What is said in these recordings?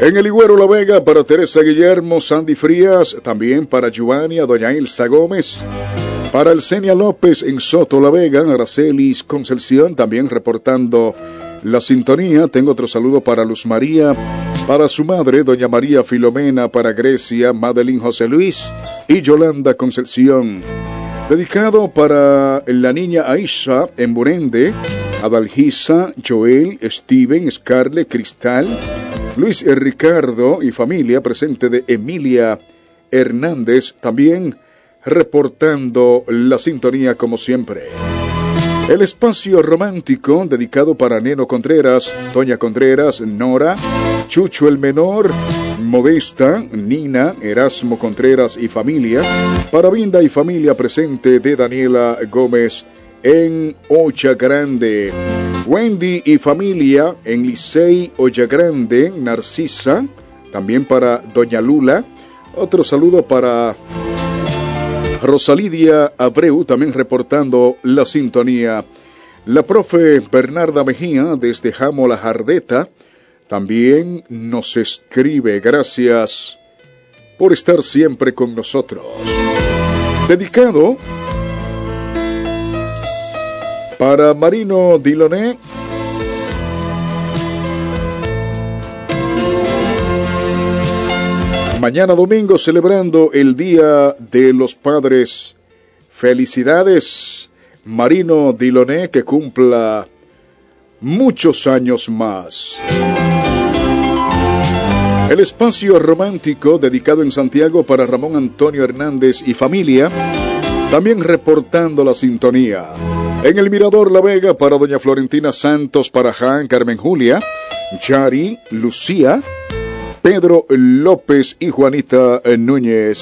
En el Higuero La Vega para Teresa Guillermo, Sandy Frías, también para Giovannia, doña Ilsa Gómez, para Elsenia López en Soto La Vega, Aracelis Concepción, también reportando la sintonía. Tengo otro saludo para Luz María, para su madre, doña María Filomena, para Grecia, Madeline José Luis y Yolanda Concepción. Dedicado para la niña Aisha en Burende, Adalgisa, Joel, Steven, Scarlett, Cristal, Luis Ricardo y familia, presente de Emilia Hernández, también reportando la sintonía como siempre. El espacio romántico dedicado para Neno Contreras, Toña Contreras, Nora, Chucho el Menor, Modesta, Nina, Erasmo Contreras y familia, para Vinda y familia, presente de Daniela Gómez en Ollagrande, Wendy y familia en Licey Ollagrande, Narcisa, también para Doña Lula. Otro saludo para Rosalidia Abreu, también reportando la sintonía. La profe Bernarda Mejía desde Jamo La Jardeta también nos escribe. Gracias por estar siempre con nosotros. Dedicado para Marino Diloné, mañana domingo celebrando el Día de los Padres. Felicidades, Marino Diloné, que cumpla muchos años más. El espacio romántico dedicado en Santiago para Ramón Antonio Hernández y familia, también reportando la sintonía. En el Mirador La Vega para doña Florentina Santos, para Jan, Carmen Julia, Yari, Lucía, Pedro López y Juanita Núñez.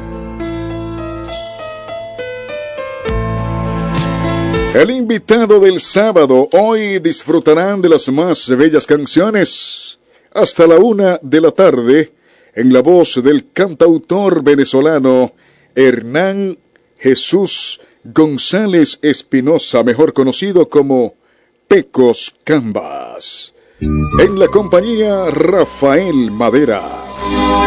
El invitado del sábado, hoy disfrutarán de las más bellas canciones hasta la 1 de la tarde en la voz del cantautor venezolano Hernán Jesús González Espinosa, mejor conocido como Pecos Cambas, en la compañía Rafael Madera.